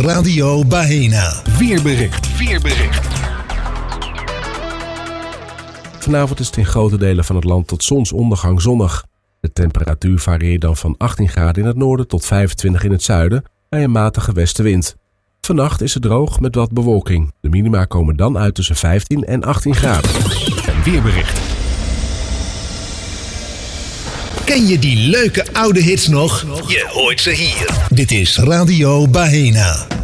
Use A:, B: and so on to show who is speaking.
A: Radio Bahena.
B: Weerbericht. Vanavond is het in grote delen van het land tot zonsondergang zonnig. De temperatuur varieert dan van 18 graden in het noorden tot 25 in het zuiden bij een matige westenwind. Vannacht is het droog met wat bewolking. De minima komen dan uit tussen 15 en 18 graden. Een weerbericht.
A: Ken je die leuke oude hits nog? Je hoort ze hier. Dit is Radio Bahena.